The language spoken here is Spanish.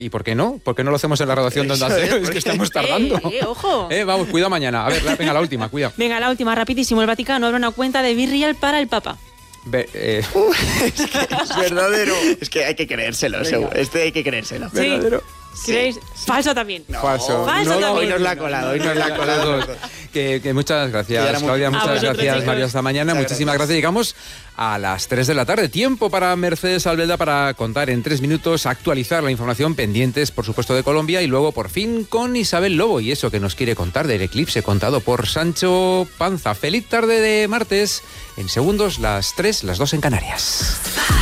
¿Y por qué no? ¿Por qué no lo hacemos en la redacción de Onda Cero? Es que estamos tardando. Ojo. Vamos, cuida mañana. A ver, venga, la última, cuida. Venga, la última, rapidísimo. El Vaticano abre una cuenta de Virreal para el Papa. Es verdadero. Es que hay que creérselo. Hay que creérselo. Sí. ¿Verdadero? ¿Creéis? Falso también. No. Falso. Falso también. Hoy nos la ha colado. Que muchas gracias, Claudia, muchas vosotros, gracias, chicos. María, hasta mañana. Muchísimas gracias. Llegamos a las 3 de la tarde. Tiempo para Mercedes Albelda para contar en 3 minutos, actualizar la información pendientes, por supuesto, de Colombia y luego, por fin, con Isabel Lobo y eso que nos quiere contar del eclipse contado por Sancho Panza. Feliz tarde de martes. En segundos, las 3, las 2 en Canarias.